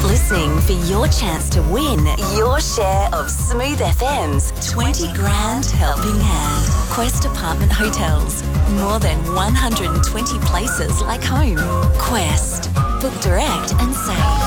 listening for your chance to win your share of Smooth FM's 20 grand helping hand. Quest Apartment Hotels. More than 120 places like home. Quest. Book direct and save.